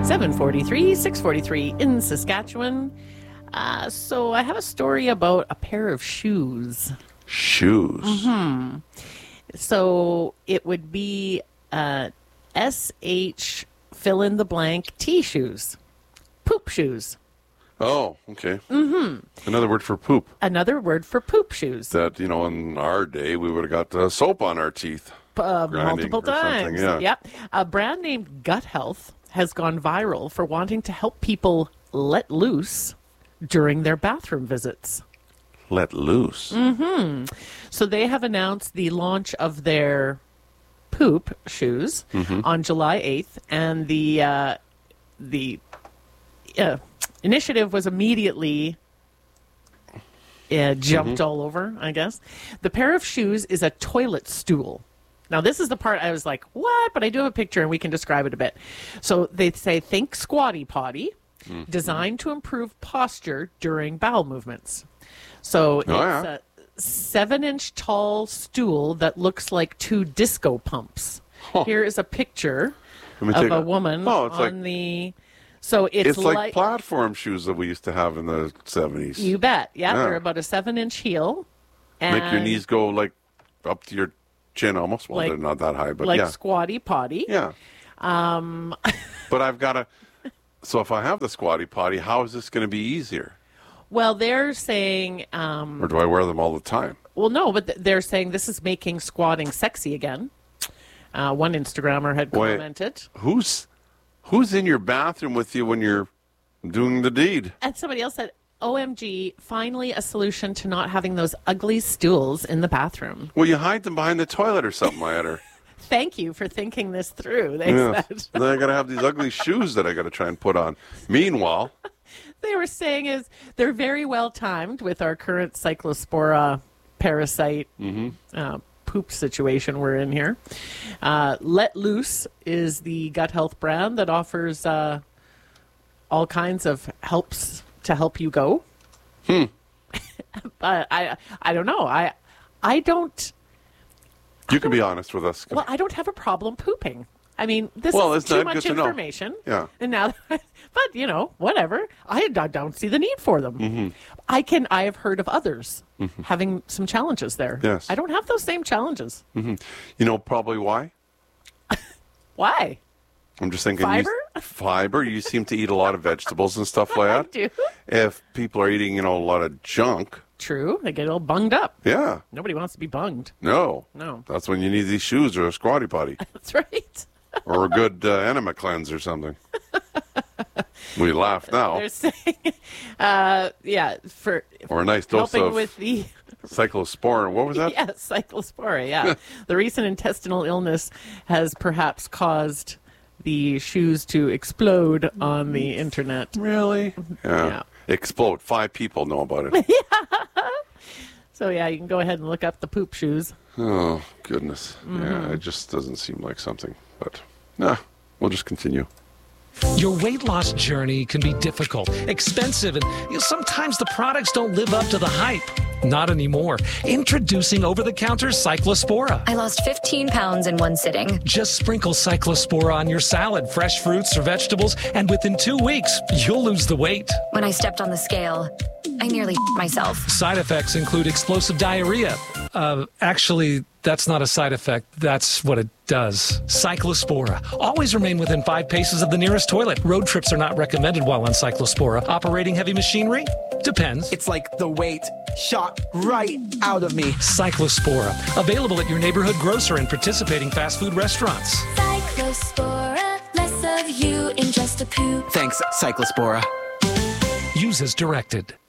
7:43, 6:43 in Saskatchewan. So I have a story about a pair of shoes. Shoes? So it would be SH fill in the blank T shoes. Poop shoes. Oh, okay. Another word for poop. Another word for poop shoes. That, in our day, we would have got soap on our teeth. Multiple or something, times. yeah. Yep. A brand named Gut Health has gone viral for wanting to help people let loose during their bathroom visits. Let loose. So they have announced the launch of their poop shoes on July 8th, and the initiative was immediately jumped all over, I guess. The pair of shoes is a toilet stool. Now, this is the part I was like, what? But I do have a picture, and we can describe it a bit. So they say, think Squatty Potty, designed to improve posture during bowel movements. So it's a 7-inch tall stool that looks like 2 disco pumps. Here is a picture of a woman on the... So it's like platform shoes that we used to have in the 70s. You bet. Yeah, they're about a 7-inch heel. And make your knees go like up to your chin almost. Well, they're not that high, but like Squatty Potty. Yeah. But I've got to... So if I have the Squatty Potty, how is this going to be easier? Well, they're saying... or do I wear them all the time? Well, no, but they're saying this is making squatting sexy again. One Instagrammer had commented. Who's in your bathroom with you when you're doing the deed? And somebody else said, OMG, finally a solution to not having those ugly stools in the bathroom. Well, you hide them behind the toilet or something, I had her. Thank you for thinking this through, they said. Then I got to have these ugly shoes that I got to try and put on. Meanwhile... They were saying is they're very well timed with our current Cyclospora parasite poop situation we're in here. Let Loose is the gut health brand that offers all kinds of helps to help you go. But I don't know. I don't. You can be honest with us. Well, I don't have a problem pooping. I mean, this is too much information. Yeah. And now, but whatever. I don't see the need for them. I have heard of others having some challenges there. Yes. I don't have those same challenges. You know probably why? Why? I'm just thinking. Fiber? You seem to eat a lot of vegetables and stuff like that. I do. If people are eating, a lot of junk. True. They get all bunged up. Yeah. Nobody wants to be bunged. No. That's when you need these shoes or a Squatty Potty. That's right. Or a good enema cleanse or something. We laugh now. They're saying, or a nice dose helping of with the cyclosporin. What was that? Yes, cyclospora, yeah. The recent intestinal illness has perhaps caused the shoes to explode on the internet. Really? Yeah. Explode. 5 people know about it. So, you can go ahead and look up the poop shoes. Oh, goodness. Yeah, it just doesn't seem like something. But, we'll just continue. Your weight loss journey can be difficult, expensive, and sometimes the products don't live up to the hype. Not anymore. Introducing over-the-counter Cyclospora. I lost 15 pounds in one sitting. Just sprinkle Cyclospora on your salad, fresh fruits, or vegetables, and within 2 weeks, you'll lose the weight. When I stepped on the scale, I nearly myself. Side effects include explosive diarrhea. Actually, that's not a side effect. That's what it does. Cyclospora. Always remain within 5 paces of the nearest toilet. Road trips are not recommended while on Cyclospora. Operating heavy machinery? Depends. It's like the weight shot right out of me. Cyclospora. Available at your neighborhood grocer and participating fast food restaurants. Cyclospora. Less of you in just a poop. Thanks, Cyclospora. Use as directed.